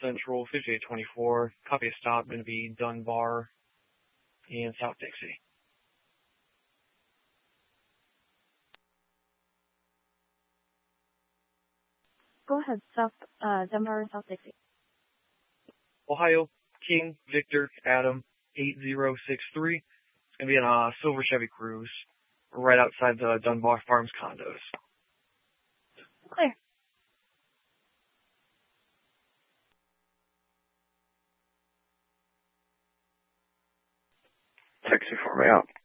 Central, 5824. Copy a stop, going to be Dunbar in South Dixie. Go ahead, Dunbar, South Dixie. Ohio, King, Victor, Adam, 8063. It's going to be in a silver Chevy Cruze, right outside the Dunbar Farms condos. Clear. Taxi for me out.